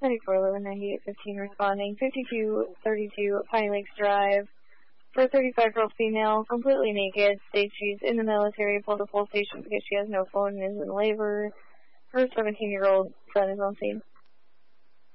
94119815 responding. 5232 Pine Lakes Drive. For a 35-year-old female, completely naked, states she's in the military, pulled a full station because she has no phone and is in labor. Her 17-year-old son is on scene.